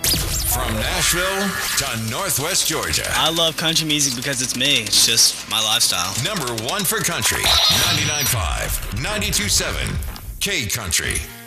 From Nashville to Northwest Georgia. I love country music because it's me. It's just my lifestyle. Number one for country. 99.5, 92.7, K Country.